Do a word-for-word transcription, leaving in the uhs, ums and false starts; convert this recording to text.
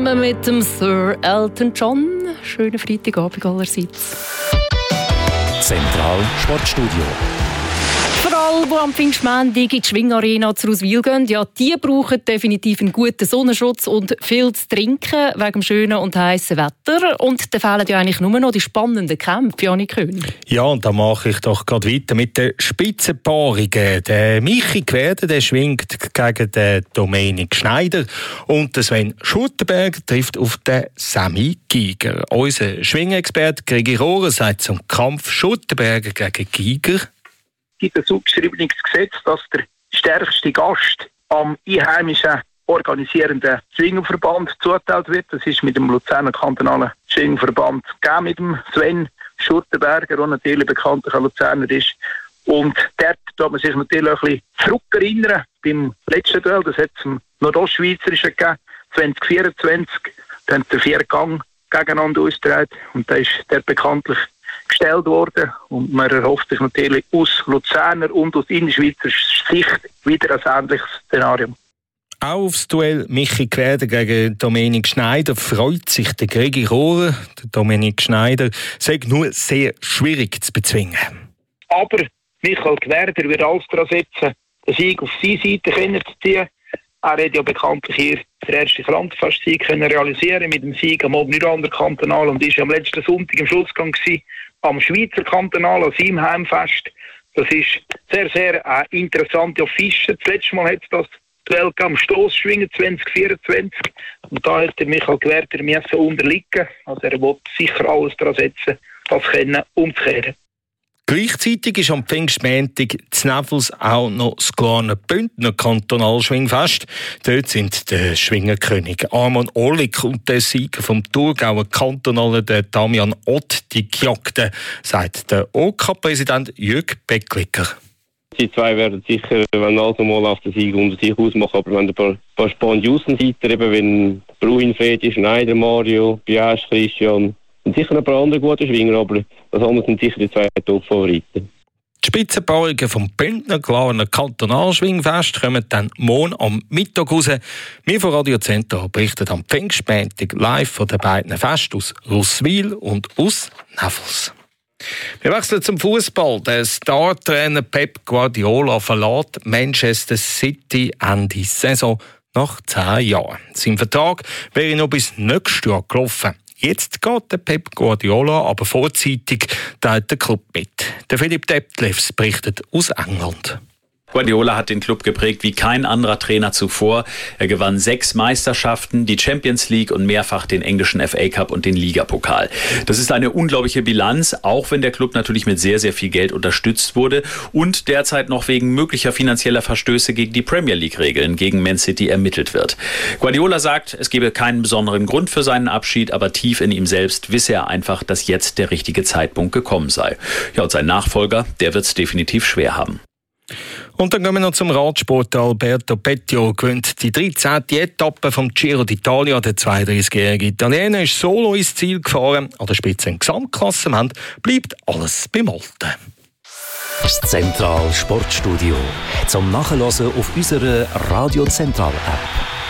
Mit dem Sir Elton John. Schönen Freitagabend allerseits. Zentral Sportstudio. Vor allem, die am Pfingstmontag in die Schwingarena zu Roswil gehen, ja, die brauchen definitiv einen guten Sonnenschutz und viel zu trinken wegen dem schönen und heißen Wetter. Und da fehlen ja eigentlich nur noch die spannenden Kämpfe, Janik Köhn. Ja, und da mache ich doch gerade weiter mit den Spitzenpaarungen. Der Michi Gwerde, der schwingt gegen den Dominik Schneider und der Sven Schuttenberg trifft auf den Sammy Giger. Unser Schwingexperte Gregi Rohrer sagt zum Kampf Schuttenberger gegen Giger: Es gibt ein subgeschriebenes Gesetz, dass der stärkste Gast am einheimischen organisierenden Schwingerverband zugeteilt wird. Das ist mit dem Luzerner kantonalen Schwingerverband gegeben, mit dem Sven Schurtenberger, der natürlich bekanntlicher Luzerner ist. Und dort tut man sich natürlich ein bisschen zurückerinnern. Beim letzten Duell, das hat es im Nordostschweizerischen gegeben, zwanzig vierundzwanzig, da haben der vier Gang gegeneinander ausgetragen und da ist dort bekanntlich gestellt worden. Und man erhofft sich natürlich aus Luzerner und aus innerschweizerischer Sicht wieder ein ähnliches Szenario. Auch aufs Duell Michi Gwerde gegen Dominik Schneider freut sich der Gregi Rohrer. Der Dominik Schneider sagt nur sehr schwierig zu bezwingen. Aber Michael Gwerde wird alles daran setzen, den Sieg auf seine Seite kennenzuziehen. Er hat ja bekanntlich hier den ersten Krampfstsieg realisieren mit dem Sieg am Obnirander Kantonal und ist am letzten Sonntag im Schlussgang gewesen, am Schweizer Kantonal, an seinem Heimfest. Das ist sehr, sehr eine interessante Affische. Das letzte Mal hat es das Duell am Stossschwingen zwanzig vierundzwanzig und da hat der Michael Gwerde müssen unterliegen. Also er will sicher alles daran setzen, das können umzukehren. Gleichzeitig ist am Pfingstmontag zu Nevels auch noch das kleine Bündner Kantonalschwingfest. Dort sind der Schwingerkönig Arman Orlik und der Sieger vom Thurgauer Kantonalen, der Damian Ott, die gejagten, sagt der O K-Präsident Jürg Becklicker. Die zwei werden sicher, wenn also mal auf den Sieg unter sich ausmachen, aber wenn ein paar, paar spannende Aussenseiter, eben wenn Bruin, Fredi, Schneider, Mario, Biasch, Christian, und sicher ein paar andere gute Schwinger, aber das andere sind sicher die zwei Top-Favoriten. Die Spitzenpaarungen vom Bündner Glarner Kantonalschwingfest kommen dann morgen am Mittag raus. Wir von Radio Zentral berichten am Pfingstmontag live von den beiden Festen aus Roswil und aus Nevels. Wir wechseln zum Fußball. Der Star-Trainer Pep Guardiola verlässt Manchester City Ende Saison nach zehn Jahren. Sein Vertrag wäre noch bis nächstes Jahr gelaufen. Jetzt geht der Pep Guardiola aber vorzeitig den Club mit. Der Philipp Detlefs berichtet aus England. Guardiola hat den Club geprägt wie kein anderer Trainer zuvor. Er gewann sechs Meisterschaften, die Champions League und mehrfach den englischen F A Cup und den Ligapokal. Das ist eine unglaubliche Bilanz, auch wenn der Club natürlich mit sehr, sehr viel Geld unterstützt wurde und derzeit noch wegen möglicher finanzieller Verstöße gegen die Premier League-Regeln gegen Man City ermittelt wird. Guardiola sagt, es gebe keinen besonderen Grund für seinen Abschied, aber tief in ihm selbst wisse er einfach, dass jetzt der richtige Zeitpunkt gekommen sei. Ja, und sein Nachfolger, der wird es definitiv schwer haben. Und dann gehen wir noch zum Radsport. Alberto Petio gewinnt die dreizehnte Etappe vom Giro d'Italia. Der zweiunddreißigjährige Italiener ist solo ins Ziel gefahren. An der Spitze im Gesamtklassement bleibt alles beim Alten. Das Zentral Sportstudio zum Nachhören auf unserer Radio Zentral App.